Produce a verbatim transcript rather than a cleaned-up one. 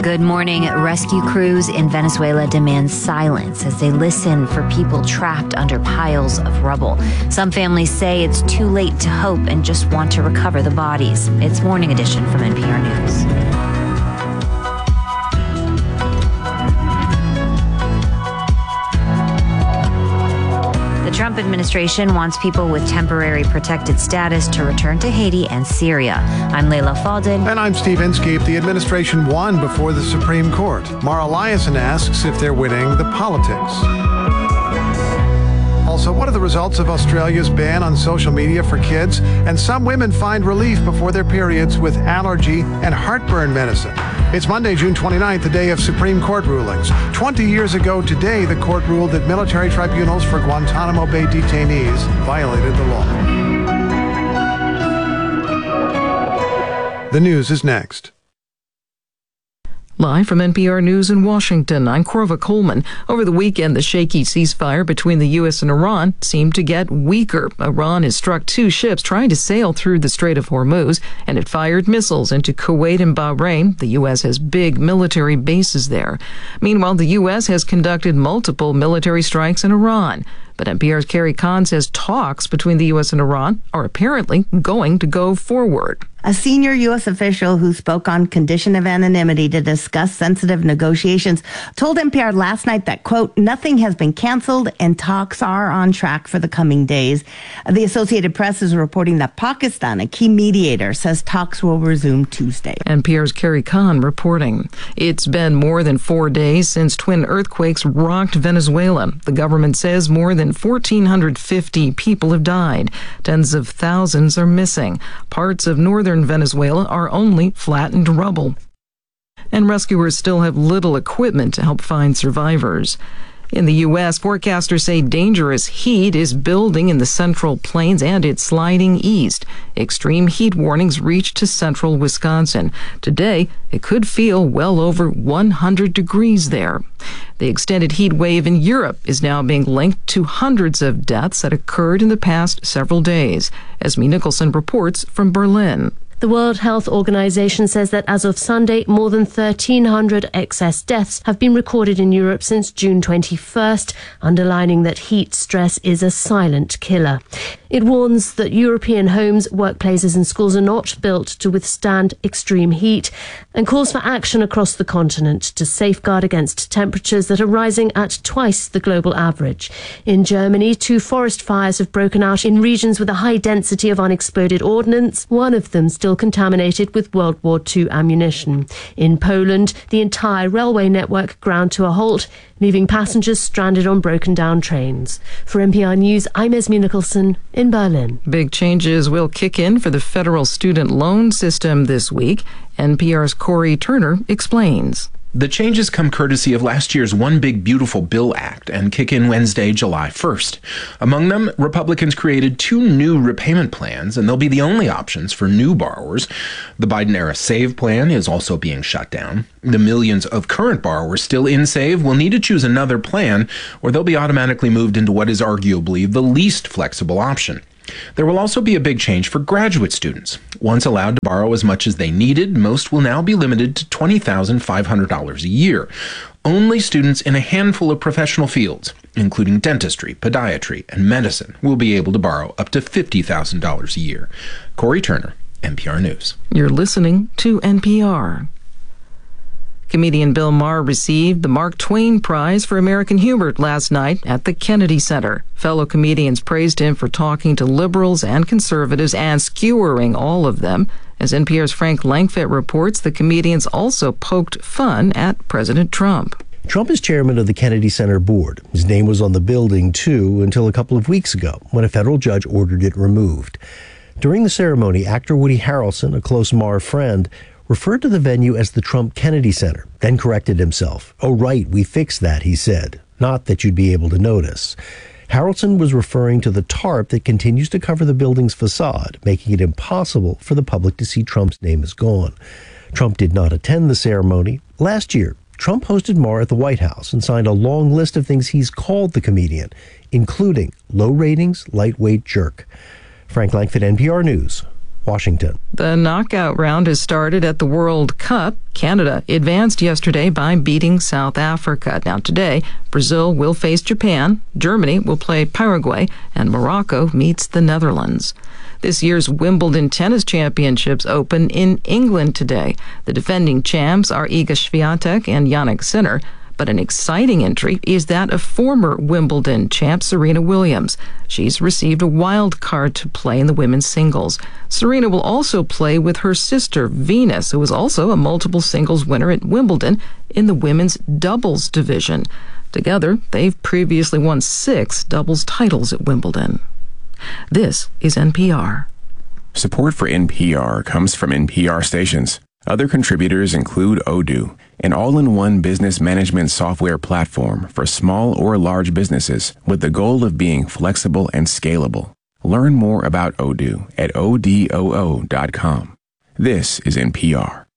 Good morning. Rescue crews in Venezuela demand silence as they listen for people trapped under piles of rubble. Some families say it's too late to hope and just want to recover the bodies. It's Morning Edition from N P R News. The Trump administration wants people with temporary protected status to return to Haiti and Syria. I'm Leila Fadel. And I'm Steve Inskeep. The administration won before the Supreme Court. Mara Liasson asks if they're winning the politics. Also, what are the results of Australia's ban on social media for kids? And some women find relief before their periods with allergy and heartburn medicine. It's Monday, June twenty-ninth, the day of Supreme Court rulings. Twenty years ago today, the court ruled that military tribunals for Guantanamo Bay detainees violated the law. The news is next. Live from N P R News in Washington, I'm Corva Coleman. Over the weekend, the shaky ceasefire between the U S and Iran seemed to get weaker. Iran has struck two ships trying to sail through the Strait of Hormuz, and it fired missiles into Kuwait and Bahrain. The U S has big military bases there. Meanwhile, the U S has conducted multiple military strikes in Iran. But N P R's Carrie Kahn says talks between the U S and Iran are apparently going to go forward. A senior U S official who spoke on condition of anonymity to discuss sensitive negotiations told N P R last night that, quote, nothing has been canceled and talks are on track for the coming days. The Associated Press is reporting that Pakistan, a key mediator, says talks will resume Tuesday. N P R's Carrie Kahn reporting. It's been more than four days since twin earthquakes rocked Venezuela. The government says more than one thousand four hundred fifty people have died. Tens of thousands are missing. Parts of northern Venezuela are only flattened rubble. And rescuers still have little equipment to help find survivors. In the U S, forecasters say dangerous heat is building in the Central Plains and it's sliding east. Extreme heat warnings reach to central Wisconsin. Today, it could feel well over one hundred degrees there. The extended heat wave in Europe is now being linked to hundreds of deaths that occurred in the past several days. Esme Nicholson reports from Berlin. The World Health Organization says that as of Sunday, more than thirteen hundred excess deaths have been recorded in Europe since June twenty-first, underlining that heat stress is a silent killer. It warns that European homes, workplaces and schools are not built to withstand extreme heat and calls for action across the continent to safeguard against temperatures that are rising at twice the global average. In Germany, two forest fires have broken out in regions with a high density of unexploded ordnance, one of them still contaminated with World War Two ammunition. In Poland, the entire railway network ground to a halt, leaving passengers stranded on broken down trains. For N P R News, I'm Esme Nicholson in Berlin. Big changes will kick in for the federal student loan system this week. N P R's Corey Turner explains. The changes come courtesy of last year's One Big Beautiful Bill Act and kick in Wednesday, July first. Among them, Republicans created two new repayment plans, and they'll be the only options for new borrowers. The Biden-era SAVE plan is also being shut down. The millions of current borrowers still in SAVE will need to choose another plan, or they'll be automatically moved into what is arguably the least flexible option. There will also be a big change for graduate students. Once allowed to borrow as much as they needed, most will now be limited to twenty thousand five hundred dollars a year. Only students in a handful of professional fields, including dentistry, podiatry, and medicine, will be able to borrow up to fifty thousand dollars a year. Corey Turner, N P R News. You're listening to N P R. Comedian Bill Maher received the Mark Twain Prize for American Humor last night at the Kennedy Center. Fellow comedians praised him for talking to liberals and conservatives and skewering all of them. As N P R's Frank Langfitt reports, the comedians also poked fun at President Trump. Trump is chairman of the Kennedy Center board. His name was on the building, too, until a couple of weeks ago, when a federal judge ordered it removed. During the ceremony, actor Woody Harrelson, a close Maher friend, referred to the venue as the Trump Kennedy Center, then corrected himself. Oh, right, we fixed that, he said. Not that you'd be able to notice. Harrelson was referring to the tarp that continues to cover the building's facade, making it impossible for the public to see Trump's name is gone. Trump did not attend the ceremony. Last year, Trump hosted Maher at the White House and signed a long list of things he's called the comedian, including low ratings, lightweight jerk. Frank Langfitt, N P R News, Washington. The knockout round has started at the World Cup. Canada advanced yesterday by beating South Africa. Now today, Brazil will face Japan, Germany will play Paraguay, and Morocco meets the Netherlands. This year's Wimbledon Tennis Championships open in England today. The defending champs are Iga Swiatek and Jannik Sinner. But an exciting entry is that of former Wimbledon champ Serena Williams. She's received a wild card to play in the women's singles. Serena will also play with her sister, Venus, who is also a multiple singles winner at Wimbledon in the women's doubles division. Together, they've previously won six doubles titles at Wimbledon. This is N P R. Support for N P R comes from N P R stations. Other contributors include Odoo, an all-in-one business management software platform for small or large businesses with the goal of being flexible and scalable. Learn more about Odoo at O D O O dot com. This is N P R.